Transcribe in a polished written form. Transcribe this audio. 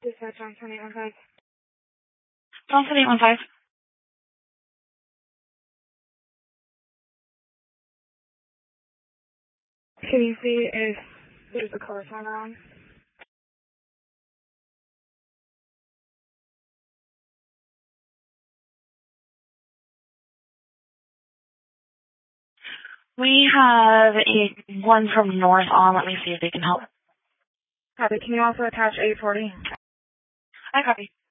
Dispatch Johnson 815. Johnson 815. Can you see if there's a color sign wrong? We have one from North on. Let me see if they can help. Copy. Can you also attach 840? I copy.